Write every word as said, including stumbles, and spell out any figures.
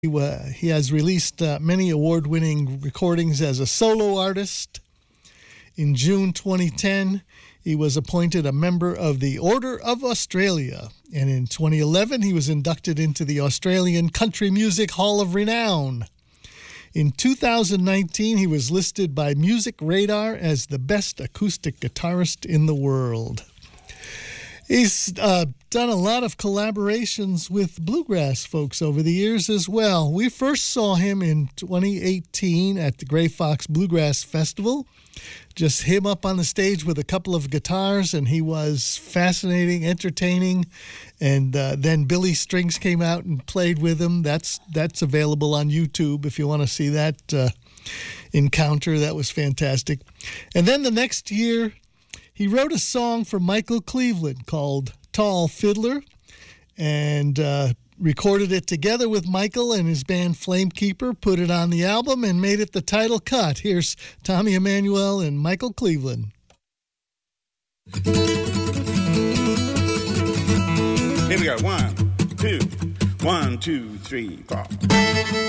He, uh, he has released uh, many award-winning recordings as a solo artist. In June twenty ten, he was appointed a member of the Order of Australia. And in twenty eleven, he was inducted into the Australian Country Music Hall of Renown. In two thousand nineteen, he was listed by Music Radar as the best acoustic guitarist in the world. He's uh, done a lot of collaborations with bluegrass folks over the years as well. We first saw him in twenty eighteen at the Gray Fox Bluegrass Festival. Just him up on the stage with a couple of guitars, and he was fascinating, entertaining. And uh, then Billy Strings came out and played with him. That's that's available on YouTube if you want to see that uh, encounter. That was fantastic. And then the next year, he wrote a song for Michael Cleveland called Tall Fiddler, and uh, recorded it together with Michael and his band Flamekeeper, put it on the album, and made it the title cut. Here's Tommy Emmanuel and Michael Cleveland. Here we go. One, two, one, two, three, four.